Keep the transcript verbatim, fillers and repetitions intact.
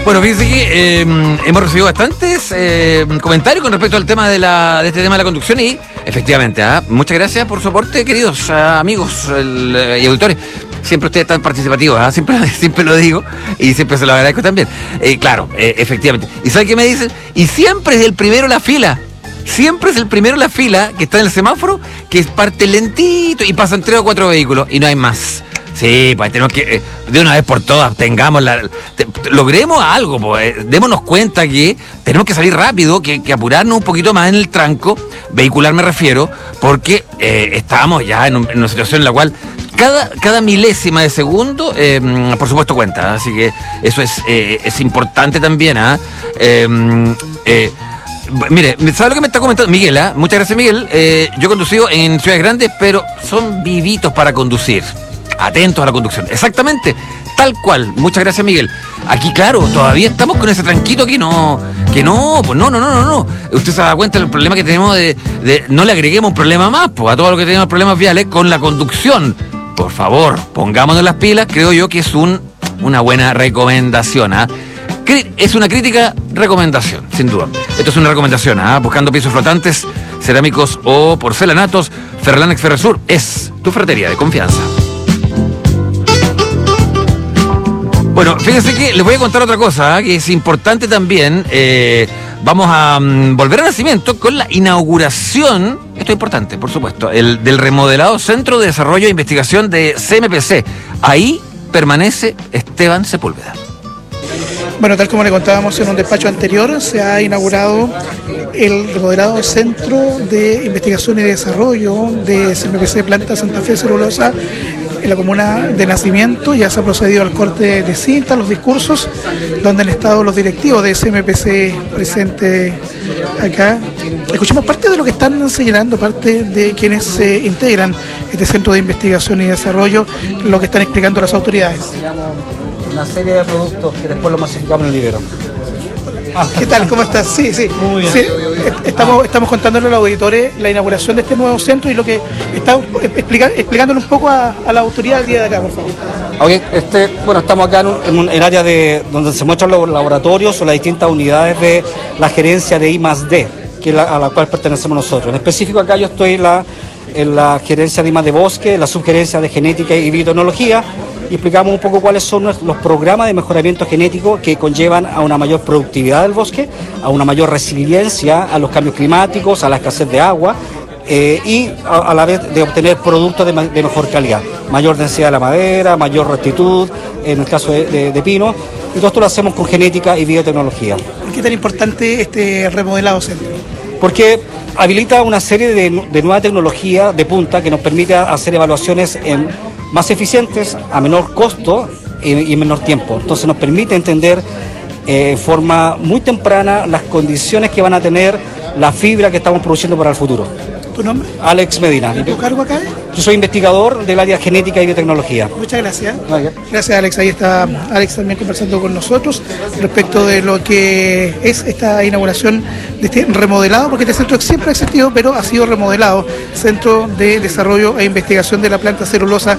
Bueno, fíjense que eh, hemos recibido bastantes eh, comentarios con respecto al tema de, la, de este tema de la conducción y efectivamente, ¿eh? muchas gracias por su aporte, queridos eh, amigos el, eh, y auditores. Siempre ustedes están participativos, ¿eh? siempre, siempre lo digo y siempre se lo agradezco también. Eh, claro, eh, efectivamente. ¿Y saben qué me dicen? Y siempre es el primero en la fila. Siempre es el primero en la fila que está en el semáforo, que parte lentito y pasan tres o cuatro vehículos y no hay más. Sí, pues tenemos que, eh, de una vez por todas, tengamos la, te, te, logremos algo, pues, eh, démonos cuenta que tenemos que salir rápido, que, que apurarnos un poquito más en el tranco, vehicular me refiero, porque eh, estamos ya en, un, en una situación en la cual cada, cada milésima de segundo, eh, por supuesto, cuenta, así que eso es, eh, es importante también, ¿ah? ¿eh? Eh, eh, Mire, ¿sabe lo que me está comentando Miguel? ¿eh? Muchas gracias, Miguel. Eh, yo he conducido en ciudades grandes, pero son vivitos para conducir. Atentos a la conducción. Exactamente, tal cual. Muchas gracias, Miguel. Aquí, claro, todavía estamos con ese tranquito que no, que no, pues no, no, no, no, no. Usted se da cuenta del problema que tenemos de, de no le agreguemos un problema más, pues a todo lo que tenemos problemas viales con la conducción. Por favor, pongámonos las pilas. Creo yo que es un, una buena recomendación, ¿ah? ¿eh? Es una crítica recomendación, sin duda. Esto es una recomendación, ¿ah? Buscando pisos flotantes, cerámicos o porcelanatos, Ferralanex Ferresur es tu ferretería de confianza. Bueno, fíjense que les voy a contar otra cosa, ¿eh? que es importante también. Eh, vamos a um, volver a nacimiento con la inauguración, esto es importante, por supuesto, el, del remodelado Centro de Desarrollo e Investigación de C M P C. Ahí permanece Esteban Sepúlveda. Bueno, tal como le contábamos en un despacho anterior, se ha inaugurado el remodelado Centro de Investigación y Desarrollo de C M P C Planta Santa Fe Celulosa en la comuna de Nacimiento. Ya se ha procedido al corte de cinta, los discursos, donde han estado los directivos de C M P C presentes acá. Escuchemos parte de lo que están señalando, parte de quienes se integran este Centro de Investigación y Desarrollo, lo que están explicando las autoridades. Una serie de productos que después lo masificamos en el vivero. Ah, ¿qué tal? ¿Cómo estás? Sí, sí. Muy bien. Sí, estamos, estamos contándole a los auditores la inauguración de este nuevo centro y lo que estamos explica, explicándole un poco a, a la autoridad el día de acá, por favor. Okay, este, bueno, estamos acá en, un, en un en área de donde se muestran los laboratorios o las distintas unidades de la gerencia de I más D, que es la, a la cual pertenecemos nosotros. En específico acá yo estoy en la, en la gerencia de I más D Bosque, la subgerencia de genética y biotecnología, y explicamos un poco cuáles son los programas de mejoramiento genético que conllevan a una mayor productividad del bosque, a una mayor resiliencia a los cambios climáticos, a la escasez de agua eh, y a, a la vez de obtener productos de, de mejor calidad, mayor densidad de la madera, mayor rectitud, en el caso de, de, de pino, y todo esto lo hacemos con genética y biotecnología. ¿Por qué tan importante este remodelado centro? Porque habilita una serie de, de nueva tecnología de punta que nos permite hacer evaluaciones en más eficientes, a menor costo y, y menor tiempo. Entonces nos permite entender eh, en forma muy temprana las condiciones que van a tener la fibra que estamos produciendo para el futuro. ¿Tu nombre? Alex Medina. ¿Y tu cargo acá? Yo soy investigador del área genética y biotecnología. Muchas gracias. Okay. Gracias, Alex. Ahí está Alex también conversando con nosotros respecto de lo que es esta inauguración de este remodelado, porque este centro siempre ha existido, pero ha sido remodelado. Centro de Desarrollo e Investigación de la Planta Celulosa